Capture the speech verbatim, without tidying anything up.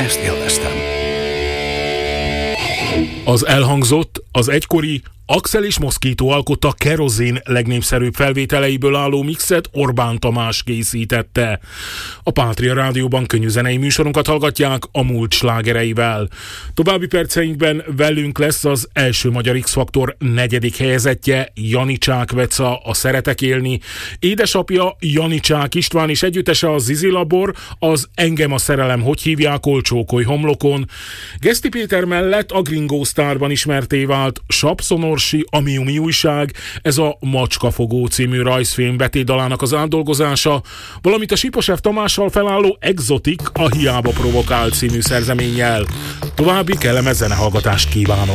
ezt élveztem. Az elhangzott az egykori Axel és Moszkító alkotta Kerozin legnépszerűbb felvételeiből álló mixet Orbán Tamás készítette. A Pátria Rádióban könnyűzenei műsorunkat hallgatják a múlt slágereivel. További perceinkben velünk lesz az első Magyar X-Faktor negyedik helyezettje, Janicsák Veca, a Szeretek élni. Édesapja Janicsák István és együttese a Zizi Labor, az Engem a szerelem hogy hívják, Olcsókolj homlokon. Geszti Péter mellett a Gringo Starban ismerté vált Sapszonor A Miu Miu újság, ez a Macskafogó című rajzfilm betétdalának az átdolgozása, valamint a Siposev Tamással felálló Exotik, a Hiába provokál című szerzeménnyel. További kellemes zenehallgatást kívánok!